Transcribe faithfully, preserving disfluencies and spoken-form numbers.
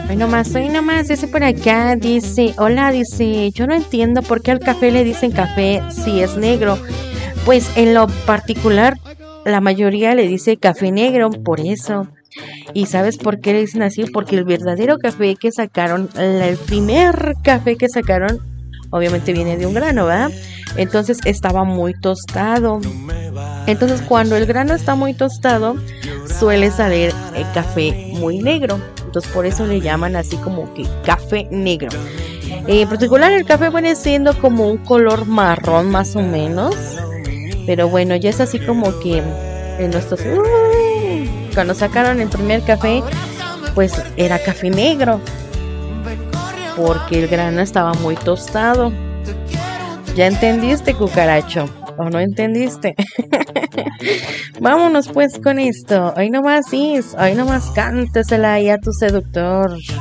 Hoy nomás, hoy nomás, dice por acá, dice, hola, dice, yo no entiendo por qué al café le dicen café si es negro. Pues en lo particular, la mayoría le dice café negro, por eso. ¿Y sabes por qué le dicen así? Porque el verdadero café que sacaron, el primer café que sacaron, obviamente viene de un grano, ¿verdad? Entonces estaba muy tostado. Entonces cuando el grano está muy tostado, suele salir el café muy negro. Entonces por eso le llaman así como que café negro. En particular el café viene siendo como un color marrón más o menos. Pero bueno, ya es así como que en nuestros... Uh, cuando sacaron el primer café, pues era café negro. Porque el grano estaba muy tostado. ¿Ya entendiste, cucaracho? ¿O no entendiste? Vámonos pues con esto. Hoy nomás, Is. Hoy nomás cántesela ahí a tu seductor.